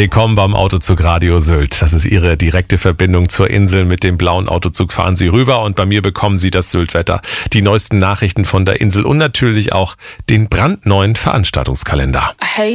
Willkommen beim Autozug Radio Sylt. Das ist Ihre direkte Verbindung zur Insel. Mit dem blauen Autozug fahren Sie rüber und bei mir bekommen Sie das Sylt-Wetter, die neuesten Nachrichten von der Insel und natürlich auch den brandneuen Veranstaltungskalender. Hey.